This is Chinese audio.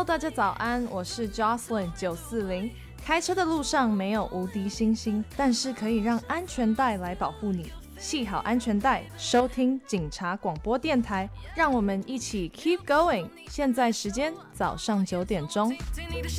大家早安，我是 Jocelyn 940。开车的路上没有无敌星星，但是可以让安全带来保护你。系好安全带，收听警察广播电台，让我们一起 keep going。现在时间早上9点钟。听你的